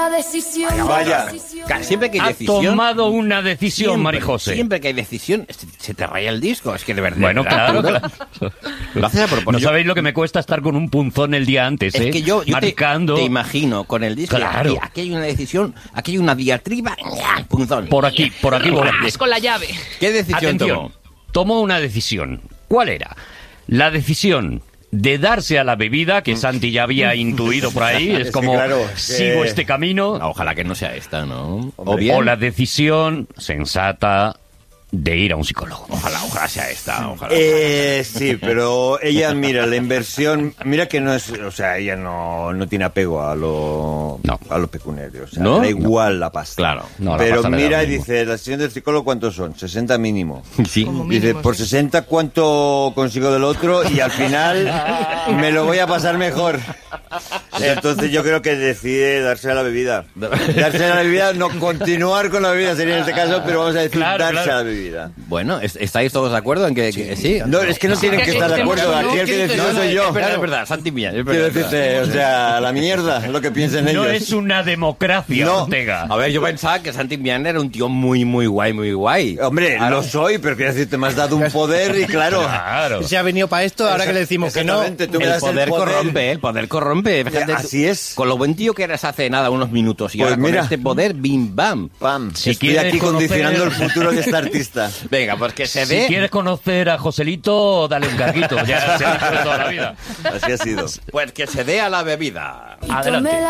Vaya. Siempre que hay Ha decisión... tomado una decisión, Marijose. Siempre que hay decisión, se te raya el disco. Es que de verdad... Bueno, claro. Lo haces a propósito. No sabéis lo que me cuesta estar con un punzón el día antes, ¿eh? Es que yo marcando. te imagino con el disco. Claro. Aquí hay una decisión, aquí hay una diatriba, punzón. Por aquí voy. Es con la llave. ¿Qué decisión Atención, tomó? tomó una decisión. ¿Cuál era? La decisión de darse a la bebida, que Santi ya había intuido por ahí, es como, claro, sigo este camino. Ojalá que no sea esta, ¿no? O la decisión sensata de ir a un psicólogo. Ojalá sea esta, ojalá. Sí, pero ella, mira, la inversión, mira que no es, o sea, ella no tiene apego a lo pecuniario, o sea, ¿No? le da igual la pasta. Claro. No, la pero pasta le da mira lo y mismo. dice, la sesión del psicólogo, ¿cuántos son? 60 mínimo. Sí. Como Dice, mínimo, por sí. 60, ¿cuánto consigo del otro? Y al final me lo voy a pasar mejor. Entonces yo creo que decide darse a la bebida. Darse a la bebida, no continuar con la bebida sería en este caso, pero vamos a decir Claro, darse claro. a la bebida. Bueno, ¿estáis todos de acuerdo en que sí? No, es que no tienen que estar de acuerdo. Aquí el que decide soy yo. Es verdad, Santi Millán. Es Quiero verdad. decirte, o sea, la mierda, lo que piensen ellos. No es una democracia, No. Ortega. A ver, yo pensaba que Santi Millán era un tío muy guay. Hombre, Ahora- lo soy, pero quiero decirte, me has dado un poder y claro. Claro. Se ha venido para esto, ahora que le decimos que no. Exactamente, tú me El das poder corrompe, el poder corrompe. Fíjate, Así es. Con lo buen tío que eras hace nada, unos minutos. Y Pues ahora mira. con este poder, bim, bam. Pam, Si estoy quieres aquí condicionando el conocer- futuro de esta artista. Venga, pues que se Si dé... quieres conocer a Joselito, dale un carguito. Ya se ha dicho de toda la vida. Así ha sido. Pues que se dé a la bebida. Adelante.